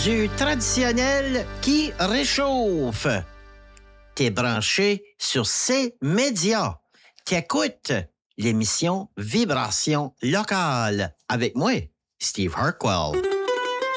du traditionnel qui réchauffe. T'es branché sur ces médias. T'écoutes l'émission Vibration locale avec moi, Steve Hartwell.